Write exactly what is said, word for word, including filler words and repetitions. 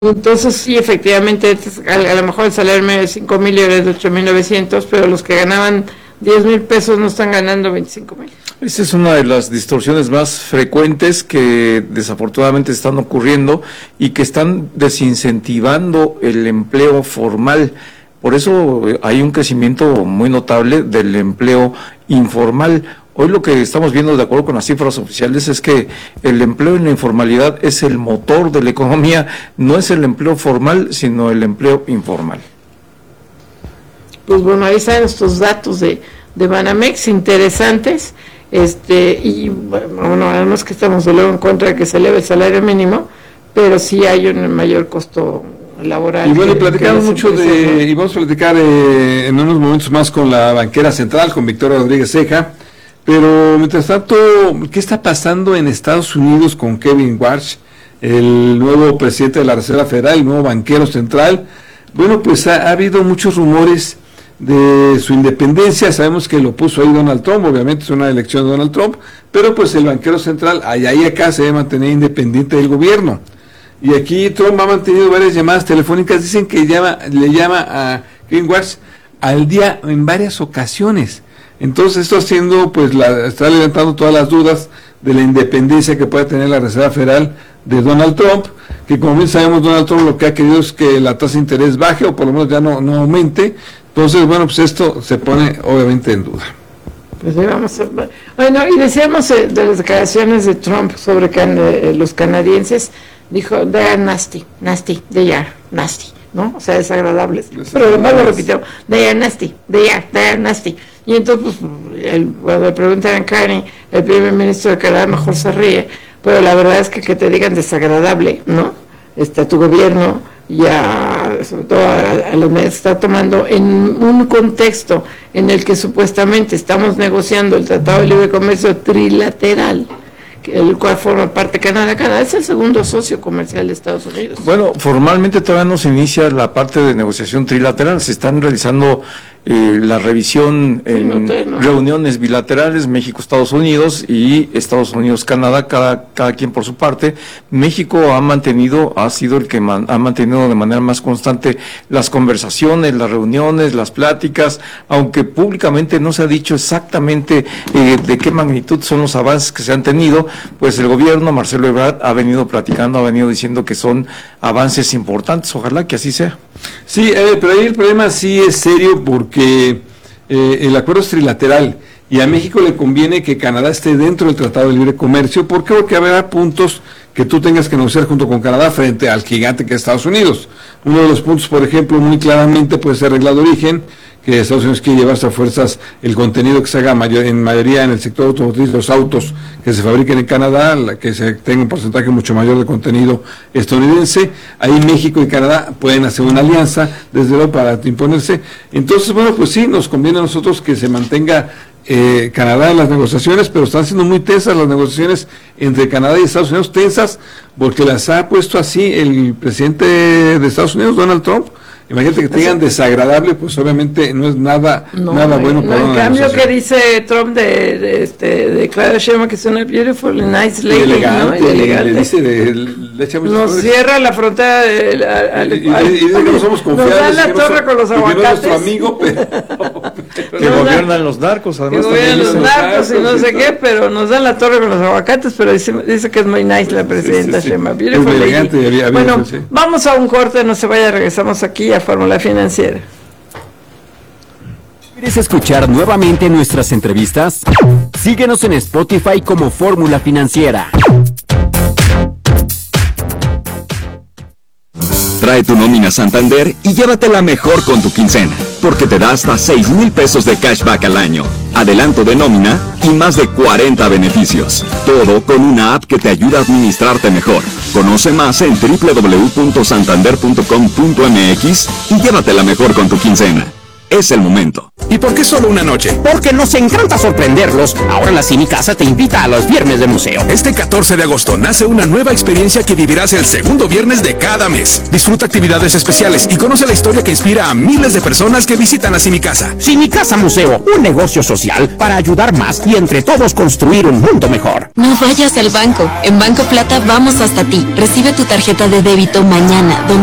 Entonces sí, efectivamente, a, a lo mejor el salario medio de cinco mil y ahora es de ocho mil novecientos, pero los que ganaban diez mil pesos no están ganando veinticinco mil. Esa es una de las distorsiones más frecuentes que desafortunadamente están ocurriendo y que están desincentivando el empleo formal. Por eso hay un crecimiento muy notable del empleo informal. Hoy lo que estamos viendo, de acuerdo con las cifras oficiales, es que el empleo en la informalidad es el motor de la economía, no es el empleo formal, sino el empleo informal. Pues bueno, ahí están estos datos de, de Banamex interesantes, este y bueno, además que estamos de luego en contra de que se eleve el salario mínimo, pero sí hay un mayor costo laboral. Y bueno, platicamos mucho de, y vamos a platicar eh, en unos momentos más con la banquera central, con Victoria Rodríguez Ceja, pero mientras tanto, ¿qué está pasando en Estados Unidos con Kevin Warsh, el nuevo presidente de la Reserva Federal, el nuevo banquero central? Bueno, pues ha, ha habido muchos rumores de su independencia. Sabemos que lo puso ahí Donald Trump, obviamente es una elección de Donald Trump, pero pues el banquero central allá y acá se debe mantener independiente del gobierno. Y aquí Trump ha mantenido varias llamadas telefónicas, dicen que llama, le llama a Kevin Warsh al día en varias ocasiones. Entonces esto haciendo, pues la, está levantando todas las dudas de la independencia que puede tener la Reserva Federal de Donald Trump, que como bien sabemos Donald Trump lo que ha querido es que la tasa de interés baje o por lo menos ya no, no aumente. Entonces, bueno, pues esto se pone obviamente en duda. Pues vamos a... Bueno, y decíamos eh, de las declaraciones de Trump sobre can, eh, los canadienses, dijo, they are nasty, nasty, they are nasty, ¿no? O sea, desagradables. desagradables. Pero además lo repitió, they are nasty, they are, they are nasty. Y entonces, pues, el, cuando le preguntan a Carney, el primer ministro de Canadá mejor se ríe, pero la verdad es que que te digan desagradable, ¿no? Este, a tu gobierno y a, sobre todo a, a los medios que está tomando en un contexto en el que supuestamente estamos negociando el Tratado de Libre Comercio trilateral, el cual forma parte de Canadá. Canadá es el segundo socio comercial de Estados Unidos. Bueno, formalmente todavía no se inicia la parte de negociación trilateral, se están realizando eh, la revisión en sí, no te, no. reuniones bilaterales, México-Estados Unidos y Estados Unidos-Canadá, cada, cada quien por su parte. México ha mantenido, ha sido el que man, ha mantenido de manera más constante las conversaciones, las reuniones, las pláticas, aunque públicamente no se ha dicho exactamente eh, de qué magnitud son los avances que se han tenido, pues el gobierno, Marcelo Ebrard, ha venido platicando, ha venido diciendo que son avances importantes, ojalá que así sea. Sí, eh, pero ahí el problema sí es serio porque eh, el acuerdo es trilateral y a México le conviene que Canadá esté dentro del Tratado de Libre Comercio. ¿Por qué? Porque habrá puntos que tú tengas que negociar junto con Canadá frente al gigante que es Estados Unidos. Uno de los puntos, por ejemplo, muy claramente puede ser regla de origen, que Estados Unidos quiere llevarse a fuerzas el contenido que se haga mayor, en mayoría en el sector automotriz, los autos que se fabriquen en Canadá, la que se tenga un porcentaje mucho mayor de contenido estadounidense. Ahí México y Canadá pueden hacer una alianza, desde luego, para imponerse. Entonces, bueno, pues sí, nos conviene a nosotros que se mantenga eh, Canadá en las negociaciones, pero están siendo muy tensas las negociaciones entre Canadá y Estados Unidos, tensas porque las ha puesto así el presidente de Estados Unidos, Donald Trump. Imagínate que te digan desagradable, pues obviamente no es nada no, nada bueno para no, en cambio que dice Trump de, de este de Claudia Sheinbaum que es una beautiful nice lady, elegante, ¿no? Y elegante. Le dice de, le echa nos flores. Cierra la frontera de, la, al, y, y, y dice que no somos confiables, nos dan la torre no, con los aguacates, no es nuestro amigo, pero, pero que gobiernan los narcos, además que gobiernan los narcos y no sé qué, pero nos dan la torre con los aguacates, pero dice, dice que es muy nice la presidenta sí, sí, Sheinbaum, sí. Beautiful lady. Elegante, había, había bueno, eso, sí. Vamos a un corte, no se vaya, regresamos aquí a Fórmula Financiera. ¿Quieres escuchar nuevamente nuestras entrevistas? Síguenos en Spotify como Fórmula Financiera. Trae tu nómina Santander y llévatela mejor con tu quincena, porque te da hasta seis mil pesos de cashback al año, adelanto de nómina y más de cuarenta beneficios. Todo con una app que te ayuda a administrarte mejor. Conoce más en doble u doble u doble u punto santander punto com punto m x y llévatela mejor con tu quincena. Es el momento. ¿Y por qué solo una noche? Porque nos encanta sorprenderlos. Ahora la Cine Casa te invita a los viernes de museo. Este catorce de agosto nace una nueva experiencia que vivirás el segundo viernes de cada mes. Disfruta actividades especiales y conoce la historia que inspira a miles de personas que visitan a Cine Casa. Cine Casa Museo, un negocio social para ayudar más y entre todos construir un mundo mejor. No vayas al banco. En Banco Plata vamos hasta ti. Recibe tu tarjeta de débito mañana, donde